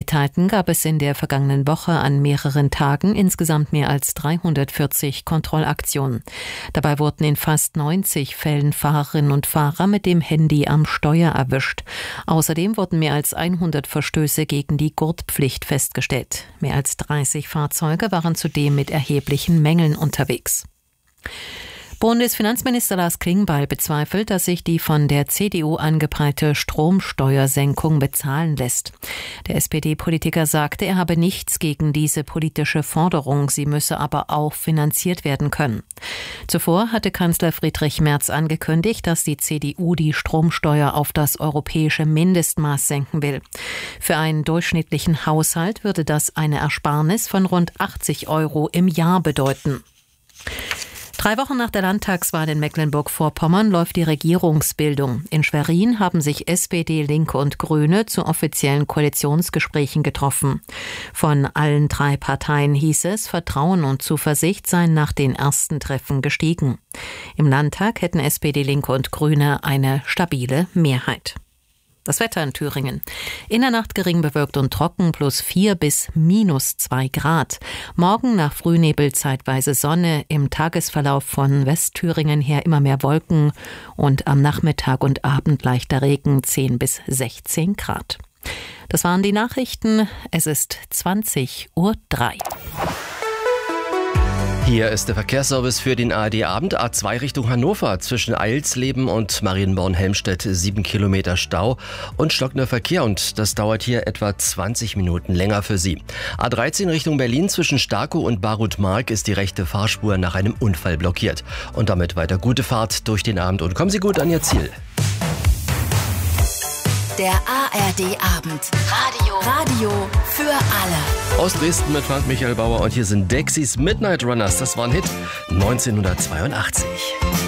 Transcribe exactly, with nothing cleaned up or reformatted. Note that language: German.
mitteilten, gab es in der vergangenen Woche an mehreren Tagen insgesamt mehr als dreihundertvierzig Kontrollaktionen. Dabei wurden in fast neunzig Fällen Fahrerinnen und Fahrer mit dem Handy am Steuer erwischt. Außerdem wurden mehr als hundert Verstöße gegen die Gurtpflicht festgestellt. Mehr als dreißig Fahrzeuge waren zudem mit erheblichen Mängeln unterwegs. Bundesfinanzminister Lars Klingbeil bezweifelt, dass sich die von der C D U angepeilte Stromsteuersenkung bezahlen lässt. Der S P D-Politiker sagte, er habe nichts gegen diese politische Forderung, sie müsse aber auch finanziert werden können. Zuvor hatte Kanzler Friedrich Merz angekündigt, dass die C D U die Stromsteuer auf das europäische Mindestmaß senken will. Für einen durchschnittlichen Haushalt würde das eine Ersparnis von rund achtzig Euro im Jahr bedeuten. Drei Wochen nach der Landtagswahl in Mecklenburg-Vorpommern läuft die Regierungsbildung. In Schwerin haben sich S P D, Linke und Grüne zu offiziellen Koalitionsgesprächen getroffen. Von allen drei Parteien hieß es, Vertrauen und Zuversicht seien nach den ersten Treffen gestiegen. Im Landtag hätten S P D, Linke und Grüne eine stabile Mehrheit. Das Wetter in Thüringen. In der Nacht gering bewölkt und trocken, plus vier bis minus zwei Grad. Morgen nach Frühnebel zeitweise Sonne, im Tagesverlauf von Westthüringen her immer mehr Wolken und am Nachmittag und Abend leichter Regen, zehn bis sechzehn Grad. Das waren die Nachrichten. Es ist zwanzig Uhr drei. Hier ist der Verkehrsservice für den A R D-Abend. A zwei Richtung Hannover zwischen Eilsleben und Marienborn-Helmstedt sieben Kilometer Stau und stockender Verkehr und das dauert hier etwa zwanzig Minuten länger für Sie. A dreizehn Richtung Berlin zwischen Starkow und Barut-Mark ist die rechte Fahrspur nach einem Unfall blockiert. Und damit weiter gute Fahrt durch den Abend und kommen Sie gut an Ihr Ziel. Der A R D-Abend. Radio. Radio für alle. Aus Dresden mit Frank-Michael Bauer und hier sind Dexys Midnight Runners. Das war ein Hit neunzehnhundertzweiundachtzig.